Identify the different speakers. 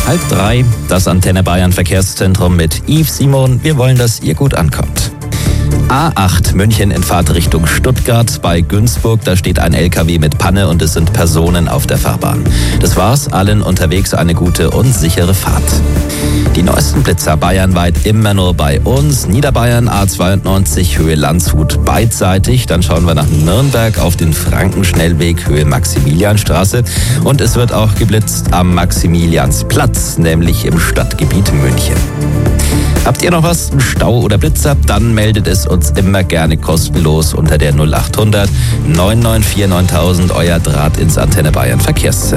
Speaker 1: 2:30, das Antenne Bayern Verkehrszentrum mit Yves Simon. Wir wollen, dass ihr gut ankommt. A8 München in Fahrtrichtung Stuttgart bei Günzburg. Da steht ein LKW mit Panne und es sind Personen auf der Fahrbahn. Das war's. Allen unterwegs eine gute und sichere Fahrt. Die neuesten Blitzer bayernweit immer nur bei uns. Niederbayern A92 Höhe Landshut beidseitig. Dann schauen wir nach Nürnberg auf den Frankenschnellweg Höhe Maximilianstraße. Und es wird auch geblitzt am Maximiliansplatz, nämlich im Stadtgebiet München. Habt ihr noch was, einen Stau oder Blitzer? Dann meldet es uns immer gerne kostenlos unter der 0800 994 9000, euer Draht ins Antenne Bayern Verkehrszentrum.